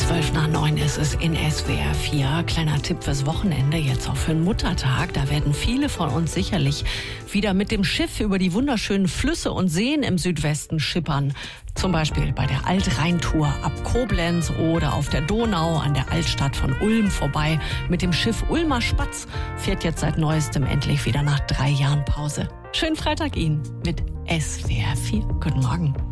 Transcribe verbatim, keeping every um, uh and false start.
Zwölf nach neun ist es in S W R vier. Kleiner Tipp fürs Wochenende, jetzt auch für den Muttertag. Da werden viele von uns sicherlich wieder mit dem Schiff über die wunderschönen Flüsse und Seen im Südwesten schippern. Zum Beispiel bei der Altrheintour ab Koblenz oder auf der Donau an der Altstadt von Ulm vorbei. Mit dem Schiff Ulmer Spatz fährt jetzt seit Neuestem endlich wieder nach drei Jahren Pause. Schönen Freitag Ihnen mit S W R vier. Guten Morgen.